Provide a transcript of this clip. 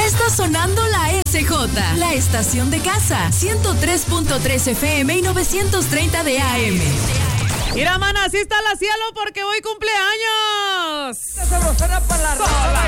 Ya está sonando la SJ, la estación de casa, 103.3 FM y 930 de AM. Mira, mana, así está la cielo porque hoy cumpleaños. Esta sabrosera para la rola.